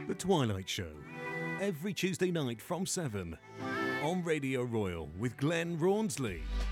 The Twilight Show, every Tuesday night from 7 on Radio Royal with Glenn Rawnsley.